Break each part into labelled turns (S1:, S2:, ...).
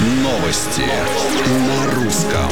S1: Новости на русском.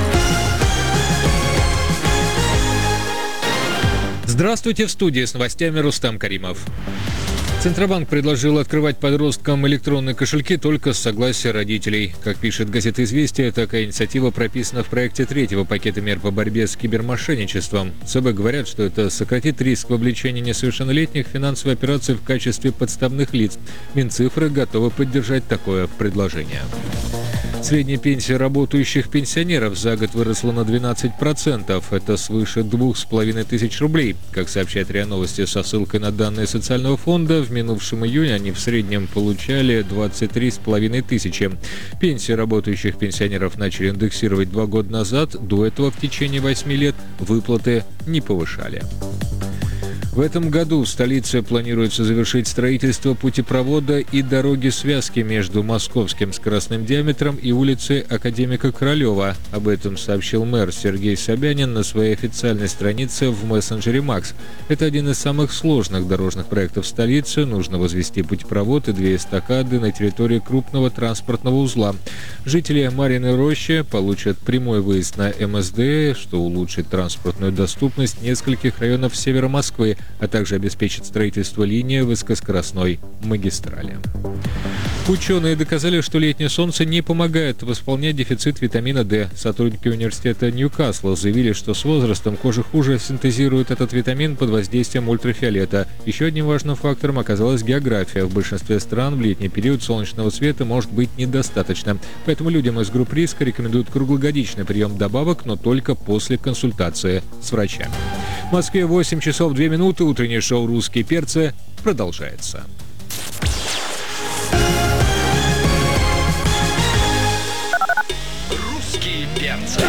S2: Здравствуйте, в студии с новостями Рустам Каримов. Центробанк предложил открывать подросткам электронные кошельки только с согласия родителей. Как пишет газета «Известия», такая инициатива прописана в проекте третьего пакета мер по борьбе с кибермошенничеством. ЦБ говорят, что это сократит риск вовлечения несовершеннолетних в финансовые операции в качестве подставных лиц. Минцифры готовы поддержать такое предложение. Средняя пенсия работающих пенсионеров за год выросла на 12%. Это свыше 2500 рублей. Как сообщает РИА Новости со ссылкой на данные социального фонда, в минувшем июне они в среднем получали 23 500. Пенсии работающих пенсионеров начали индексировать 2 года назад. До этого в течение 8 лет выплаты не повышали. В этом году в столице планируется завершить строительство путепровода и дороги-связки между московским скоростным диаметром и улицей Академика Королева. Об этом сообщил мэр Сергей Собянин на своей официальной странице в мессенджере «Макс». Это один из самых сложных дорожных проектов столицы. Нужно возвести путепровод и 2 эстакады на территории крупного транспортного узла. Жители Марьиной Рощи получат прямой выезд на МСД, что улучшит транспортную доступность нескольких районов севера Москвы, а также обеспечит строительство линии высокоскоростной магистрали. Ученые доказали, что летнее солнце не помогает восполнять дефицит витамина D. Сотрудники университета Ньюкасла заявили, что с возрастом кожа хуже синтезирует этот витамин под воздействием ультрафиолета. Еще одним важным фактором оказалась география. В большинстве стран в летний период солнечного света может быть недостаточно. Поэтому людям из групп риска рекомендуют круглогодичный прием добавок, но только после консультации с врачами. В Москве 8 часов 2 минуты. Утреннее шоу «Русские перцы» продолжается.
S1: Русские перцы.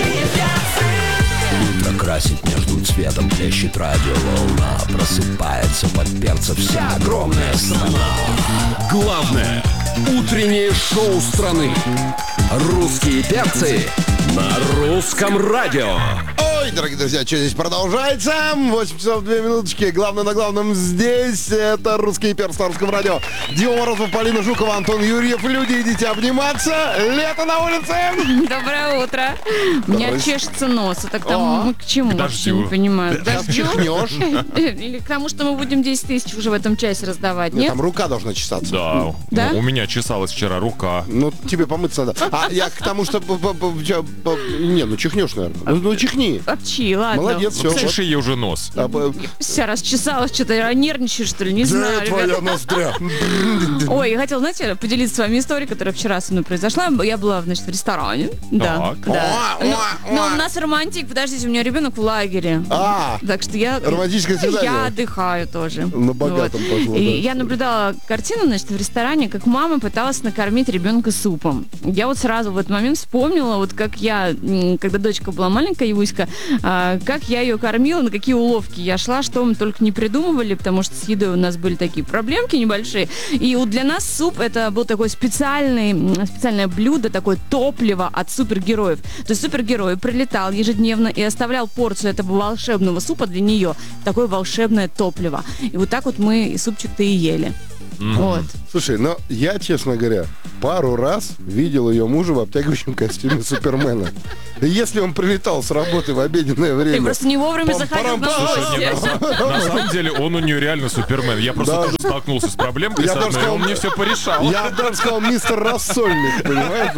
S3: Утро красит между цветом, плещет радиоволна. Просыпается под перца вся огромная страна.
S1: Главное утреннее шоу страны.
S3: Русские перцы
S1: На русском радио.
S4: Ой, дорогие друзья, что здесь продолжается? 8 часов 2 минуточки. Главное на главном здесь. Это «Русские перцы» на русском радио. Дима Морозов, Полина Жукова, Антон Юрьев. Люди, идите обниматься. Лето на улице.
S5: Доброе утро. У меня чешется нос. А так там мы к чему вообще не понимаю? К дождю?
S4: Чихнешь.
S5: Или к тому, что мы будем 10 тысяч уже в этом часе раздавать,
S4: Нет,
S5: нет?
S4: там рука должна чесаться.
S6: Да.
S5: Да?
S6: У меня чесалась вчера рука.
S4: Ну, тебе помыться надо. А я к тому, что... Не, ну чихнешь, наверное. Ну, чихни.
S5: Апчи, ладно.
S4: Молодец, все.
S6: Чеши ей уже нос.
S5: Вся расчесалась, что-то я нервничаю, что ли, не знаю, ребята.
S4: ноздря.
S5: Ой, я хотела, знаете, поделиться с вами историей, которая вчера со мной произошла. Я была, значит, в ресторане. Да,
S6: Так.
S5: да. Но у нас романтик, подождите, у меня ребенок в лагере. Так что я...
S4: Романтическое свидание.
S5: Я отдыхаю тоже.
S4: На богатом пошло, да.
S5: И я наблюдала картину, значит, в ресторане, как мама пыталась накормить ребенка супом. Я вот сразу в этот момент вспомнила, вот как я, когда дочка была маленькая, Юська, как я ее кормила, на какие уловки я шла, что мы только не придумывали, потому что с едой у нас были такие проблемки небольшие. И вот для нас суп это был такой специальное блюдо, такое топливо от супергероев. То есть супергерой прилетал ежедневно и оставлял порцию этого волшебного супа для нее. Такое волшебное топливо. И вот так вот мы и супчик-то и ели. Вот.
S4: Слушай, ну я, честно говоря, пару раз видел ее мужа в обтягивающем костюме Супермена. И если он прилетал с работы в обеденное время...
S5: Ты просто не вовремя заходил на новости.
S6: На самом деле он у нее реально супермен. Я просто тоже столкнулся с проблемкой,
S4: Я
S6: с одной,
S4: даже сказал,
S6: он мне все порешал.
S4: Я даже сказал, мистер Рассольник, понимаешь?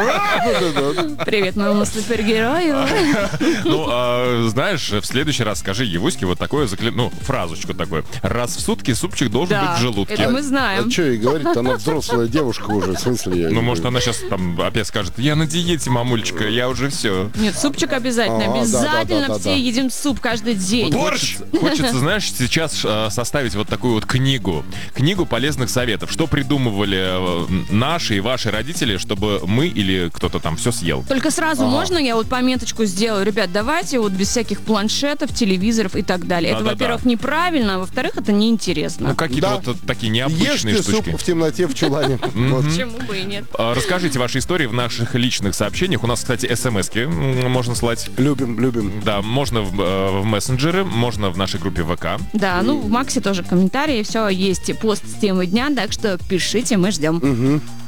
S5: Привет моему супергерою.
S6: Ну, знаешь, в следующий раз скажи Евуське вот такое фразочку такую. Раз в сутки супчик должен быть в желудке.
S5: Это мы знаем.
S4: А что ей говорить-то? Она взрослая девушка уже, в смысле?
S6: Ну, может, она сейчас там опять скажет, я на диете, мамулечка, я уже все.
S5: Нет, супчик обязательно. Обязательно
S4: да.
S5: все едим суп каждый день.
S6: Хочется, знаешь, сейчас составить вот такую вот книгу. Книгу полезных советов. Что придумывали наши и ваши родители, чтобы мы или кто-то там все съел.
S5: Только сразу можно я вот пометочку сделаю? Ребят, давайте вот без всяких планшетов, телевизоров и так далее. Это, во-первых, неправильно, а во-вторых, это неинтересно.
S6: Ну, какие-то вот такие необычные
S4: Ешьте
S6: штучки.
S4: суп в темноте в чулане.
S5: Почему бы и нет?
S6: Расскажите ваши истории в наших личных сообщениях. У нас, кстати, смс-ки можно слать.
S4: Любим.
S6: Да, можно в мессенджеры, можно в нашей группе ВК.
S5: Да, ну в Максе тоже комментарии, все есть пост с темой дня, так что пишите, мы ждем.